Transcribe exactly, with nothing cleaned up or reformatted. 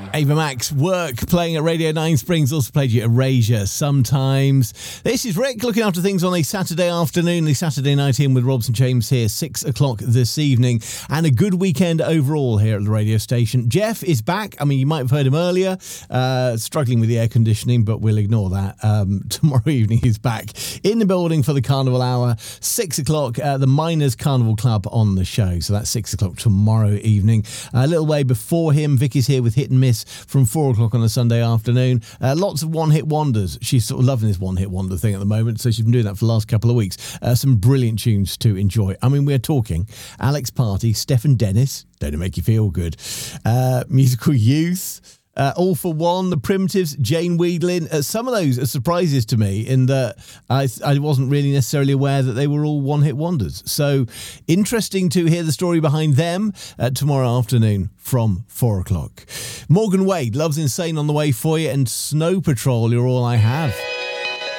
Ava Max, Work, playing at Radio nine Springs, also played you Erasure sometimes. This is Rick looking after things on a Saturday afternoon, the Saturday night in with Robson James here, six o'clock this evening, and a good weekend overall here at the radio station. Jeff is back. I mean, you might have heard him earlier, uh, struggling with the air conditioning, but we'll ignore that. Um, tomorrow evening he's back in the building for the Carnival Hour, six o'clock, uh, the Miners Carnival Club on the show. So that's six o'clock tomorrow evening. A little way before him, Vicky's here with Hit and Miss from four o'clock on a Sunday afternoon. Uh, lots of one-hit wonders. She's sort of loving this one-hit wonder thing at the moment, so she's been doing that for the last couple of weeks. Uh, some brilliant tunes to enjoy. I mean, we're talking Alex Party, Stephen Dennis, don't it make you feel good? Uh, Musical Youth, Uh, All for One, The Primitives, Jane Weedlin. Uh, some of those are surprises to me in that I, I wasn't really necessarily aware that they were all one-hit wonders. So interesting to hear the story behind them uh, tomorrow afternoon from four o'clock. Morgan Wade, Love's Insane on the way for you, and Snow Patrol, You're All I Have.